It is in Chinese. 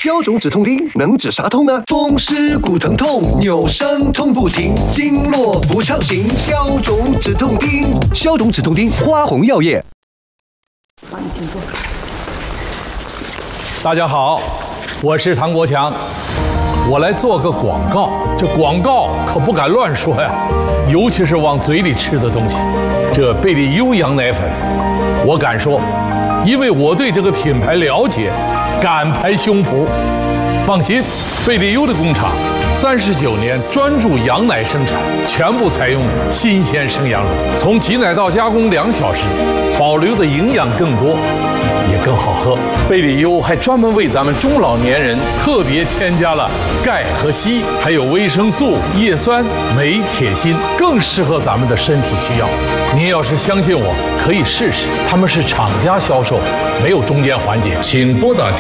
消肿止痛丁能止啥痛呢？风湿骨疼痛，扭伤痛不停，经络不畅行，消肿止痛丁。消肿止痛丁，花红药业。 好，你请坐。 大家好，我是唐国强，我来做个广告。这广告可不敢乱说呀，尤其是往嘴里吃的东西。这贝利优羊奶粉，我敢说，因为我对这个品牌了解，敢拍胸脯。放心，贝利优的工厂39年专注羊奶生产，全部采用新鲜生羊乳，从挤奶到加工2小时，保留的营养更多，也更好喝。贝利优还专门为咱们中老年人特别添加了钙和硒，还有维生素、叶酸、镁、铁、锌，更适合咱们的身体需要。您要是相信我，可以试试。他们是厂家销售，没有中间环节。请拨打